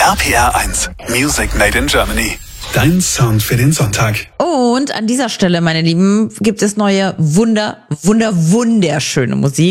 RPR 1, Music Made in Germany. Dein Sound für den Sonntag. Und an dieser Stelle, meine Lieben, gibt es neue wunderschöne Musik.